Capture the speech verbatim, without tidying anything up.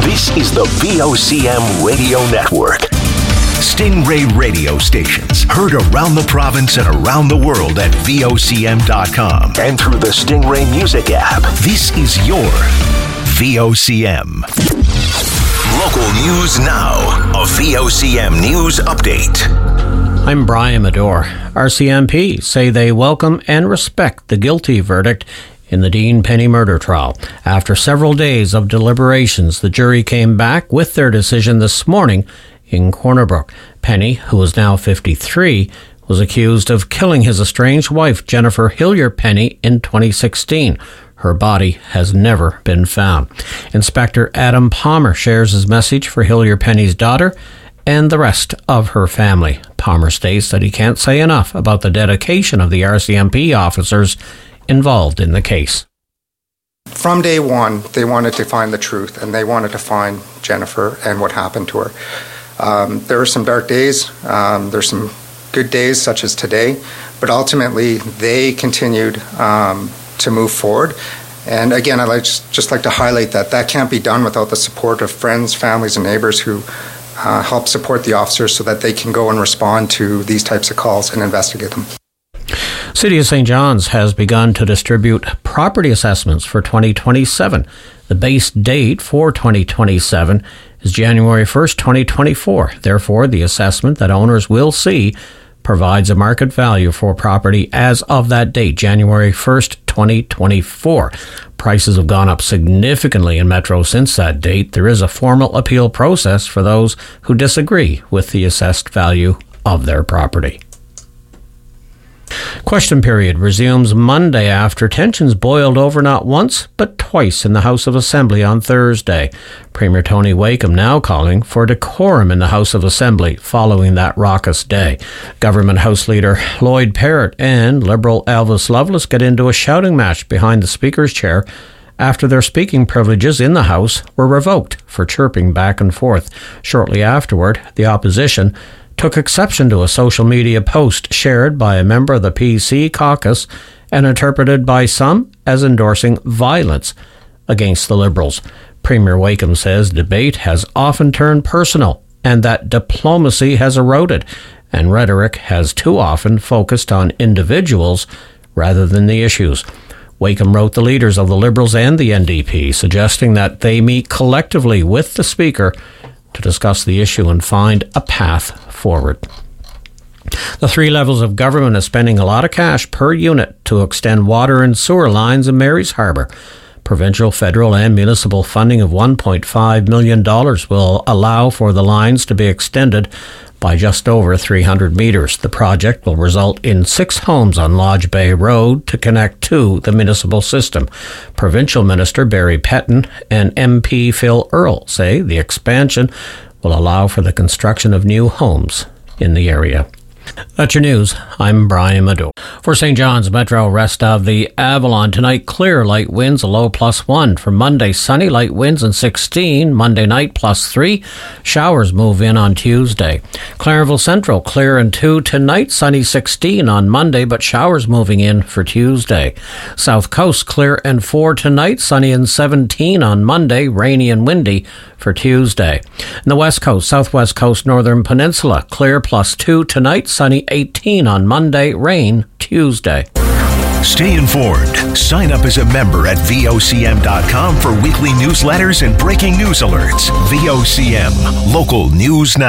This is the V O C M Radio Network. Stingray radio stations heard around the province and around the world at V O C M dot com and through the Stingray Music app. This is your V O C M. Local news now. A V O C M News Update. I'm Brian Medore. R C M P say they welcome and respect the guilty verdict in the Dean Penny murder trial. After several days of deliberations, the jury came back with their decision this morning in Corner Brook. Penny, who is now fifty-three, was accused of killing his estranged wife, Jennifer Hillier Penny, in twenty sixteen. Her body has never been found. Inspector Adam Palmer shares his message for Hillier Penny's daughter and the rest of her family. Palmer states that he can't say enough about the dedication of the R C M P officers involved in the case. From day one, they wanted to find the truth, and they wanted to find Jennifer and what happened to her. Um, there were some dark days, um, there's some good days such as today, but ultimately they continued um, to move forward. And again, I'd like, just like to highlight that that can't be done without the support of friends, families, and neighbors who uh, help support the officers so that they can go and respond to these types of calls and investigate them. City of Saint John's has begun to distribute property assessments for twenty twenty-seven. The base date for twenty twenty-seven is January first, twenty twenty-four. Therefore, the assessment that owners will see provides a market value for property as of that date, January first, twenty twenty-four. Prices have gone up significantly in Metro since that date. There is a formal appeal process for those who disagree with the assessed value of their property. Question period resumes Monday after tensions boiled over not once but twice in the House of Assembly on Thursday. Premier Tony Wakeham now calling for decorum in the House of Assembly following that raucous day. Government House Leader Lloyd Parrott and Liberal Elvis Lovelace get into a shouting match behind the Speaker's chair after their speaking privileges in the House were revoked for chirping back and forth. Shortly afterward, the opposition took exception to a social media post shared by a member of the P C caucus and interpreted by some as endorsing violence against the Liberals. Premier Wakeham says debate has often turned personal and that diplomacy has eroded and rhetoric has too often focused on individuals rather than the issues. Wakeham wrote the leaders of the Liberals and the N D P, suggesting that they meet collectively with the Speaker to discuss the issue and find a path forward. The three levels of government are spending a lot of cash per unit to extend water and sewer lines in Mary's Harbour. Provincial, federal and municipal funding of one point five million dollars will allow for the lines to be extended by just over three hundred metres. The project will result in six homes on Lodge Bay Road to connect to the municipal system. Provincial Minister Barry Petton and M P Phil Earle say the expansion will allow for the construction of new homes in the area. That's your news. I'm Brian Medore. For Saint John's Metro, rest of the Avalon. Tonight, clear, light winds, a low plus one. For Monday, sunny, light winds and sixteen. Monday night, plus three. Showers move in on Tuesday. Clarenville Central, clear and two. Tonight, sunny, sixteen on Monday, but showers moving in for Tuesday. South Coast, clear and four tonight, sunny and seventeen on Monday, rainy and windy for Tuesday. And the West Coast, Southwest Coast, Northern Peninsula, clear plus two tonight, sunny eighteen on Monday, rain Tuesday. Stay informed. Sign up as a member at V O C M dot com for weekly newsletters and breaking news alerts. V O C M, local news now.